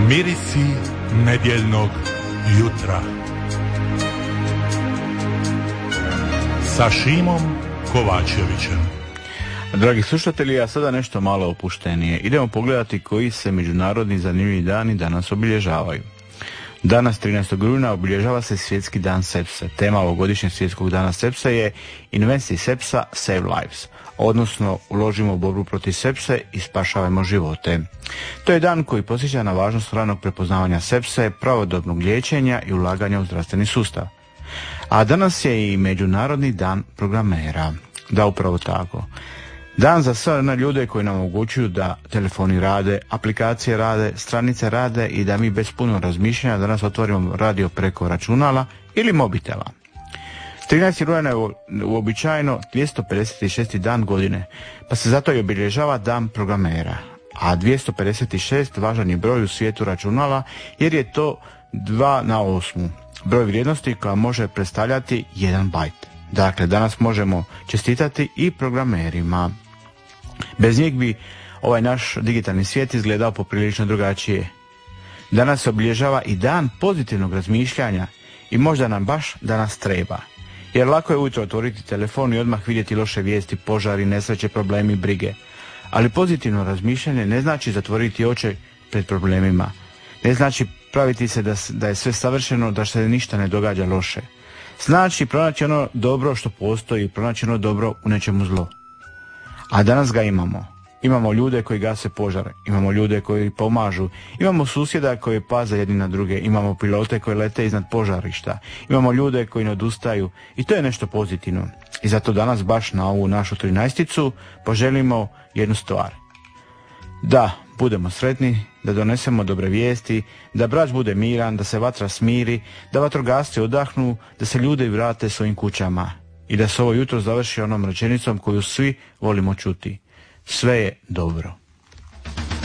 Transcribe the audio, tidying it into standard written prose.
Mirisi nedjeljnog jutra sa Šimom Kovačevićem. Dragi slušatelji, a sada nešto malo opuštenije. Idemo pogledati koji se međunarodni zanimljivi dani danas obilježavaju. Danas 13. rujna obilježava se Svjetski dan sepse. Tema ovogodišnjeg Svjetskog dana sepse je Investi sepsa, Save Lives, odnosno uložimo u borbu protiv sepse i spašavajmo živote. To je dan koji podsjeća na važnost ranog prepoznavanja sepse, pravodobnog liječenja i ulaganja u zdravstveni sustav. A danas je i Međunarodni dan programera. Da, upravo tako. Dan za sve one ljude koji nam omogućuju da telefoni rade, aplikacije rade, stranice rade i da mi bez puno razmišljanja danas otvorimo radio preko računala ili mobitela. 13. rujan je uobičajeno 256. dan godine, pa se zato i obilježava dan programera. A 256 važan je broj u svijetu računala jer je to 2 na 8. Broj vrijednosti koja može predstavljati 1 bajt. Dakle, danas možemo čestitati i programerima. Bez njih bi ovaj naš digitalni svijet izgledao poprilično drugačije. Danas se obilježava i dan pozitivnog razmišljanja i možda nam baš danas treba. Jer lako je ujutro otvoriti telefon i odmah vidjeti loše vijesti, požari, nesreće, problemi, brige. Ali pozitivno razmišljanje ne znači zatvoriti oči pred problemima. Ne znači praviti se da je sve savršeno, da se ništa ne događa loše. Znači pronaći ono dobro što postoji, pronaći ono dobro u nečemu zlo. A danas ga imamo. Imamo ljude koji gase požare, imamo ljude koji pomažu, imamo susjeda koji paze jedni na druge, imamo pilote koji lete iznad požarišta, imamo ljude koji ne odustaju i to je nešto pozitivno. I zato danas baš na ovu našu 13. poželimo jednu stvar. Da budemo sretni, da donesemo dobre vijesti, da brač bude miran, da se vatra smiri, da vatrogasci odahnu, da se ljudi vrate svojim kućama i da se ovo jutro završi onom rečenicom koju svi volimo čuti. Sve je dobro.